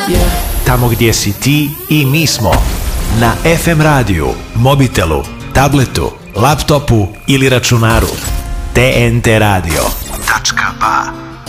Tamo gdje si ti i mi smo. Na FM radiju, mobitelu, tabletu, laptopu ili računaru. TNT radio. .ba